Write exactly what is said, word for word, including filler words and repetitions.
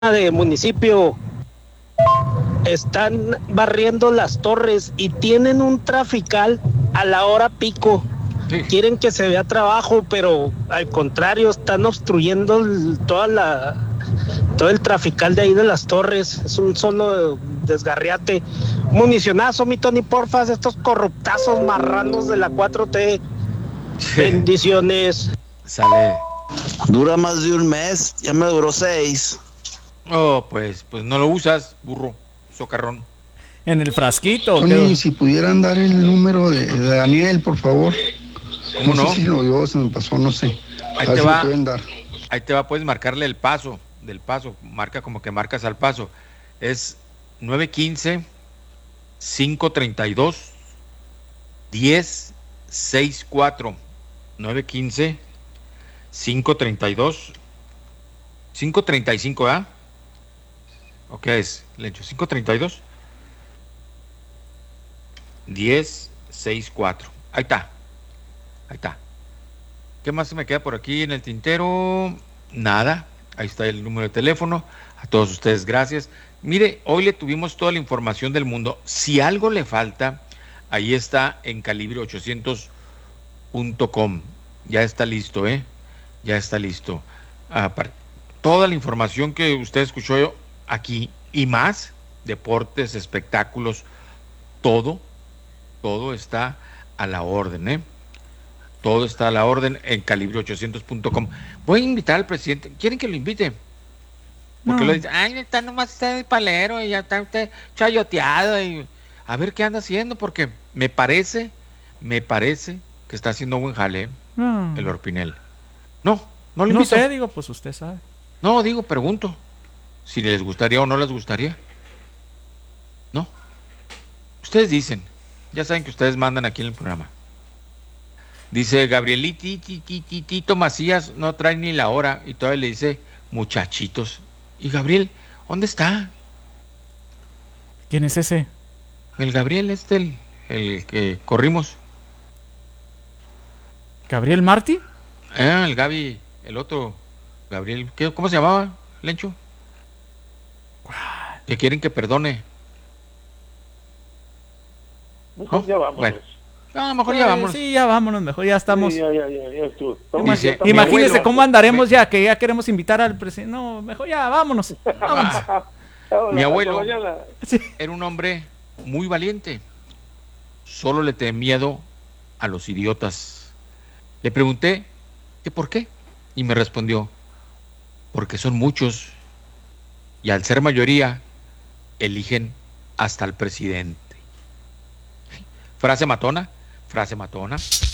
de municipio están barriendo las torres y tienen un trafical a la hora pico. Sí. Quieren que se vea trabajo, pero al contrario, están obstruyendo el, toda la, todo el trafical de ahí de las torres. Es un solo desgarriate. Municionazo, mi Tony, porfas, estos corruptazos marranos de la cuatro T. Sí. Bendiciones. Sale. Dura más de un mes, ya me duró seis. Oh, pues, pues no lo usas, burro, socarrón. En el frasquito. Tony, si pudieran dar el número de, de Daniel, por favor. ¿Cómo no? No sé si lo dio, se me pasó, no sé. Ahí te va. Ahí te va, puedes marcarle el paso, del paso, marca como que marcas al paso. Es nueve uno cinco, cinco tres dos, uno cero seis cuatro. nueve uno cinco, cinco tres dos, cinco treinta y cinco, ¿ah? ¿O qué es, Lencho? cinco treinta y dos, uno cero seis cuatro. Ahí está. Ahí está. ¿Qué más se me queda por aquí en el tintero? Nada. Ahí está el número de teléfono. A todos ustedes, gracias. Mire, hoy le tuvimos toda la información del mundo. Si algo le falta, ahí está en calibre ochocientos punto com. Ya está listo, ¿eh? Ya está listo. Aparte, toda la información que usted escuchó aquí y más, deportes, espectáculos, todo, todo está a la orden, ¿eh? Todo está a la orden en calibre ochocientos punto com. Voy a invitar al presidente. ¿Quieren que lo invite? Porque no. Lo dice, ay, está nomás está de palero y ya está usted chayoteado. Y... a ver qué anda haciendo, porque me parece, me parece que está haciendo buen jale, no. El Orpinel. No, no lo invito. No sé, digo, pues usted sabe. No, digo, pregunto. Si les gustaría o no les gustaría. No. Ustedes dicen. Ya saben que ustedes mandan aquí en el programa. Dice Gabrielito Macías, no trae ni la hora. Y todavía le dice muchachitos. ¿Y Gabriel, dónde está? ¿Quién es ese? El Gabriel, este, el, el que corrimos. ¿Gabriel Martí? Ah, el Gaby, el otro. Gabriel, ¿qué, ¿cómo se llamaba, Lencho? Que quieren que perdone. Mejor ¿no? Ya vamos. Bueno. No, mejor ya vámonos. Sí, ya vámonos, mejor ya estamos. Sí, ya, ya, ya, ya estuvo. Dice, imagínese abuelo, cómo andaremos me... ya, que ya queremos invitar al presidente. No, mejor ya, vámonos. vámonos. Mi abuelo era un hombre muy valiente. Solo le tenía miedo a los idiotas. Le pregunté que por qué. Y me respondió, porque son muchos. Y al ser mayoría, eligen hasta el presidente. Frase matona. Frase matona.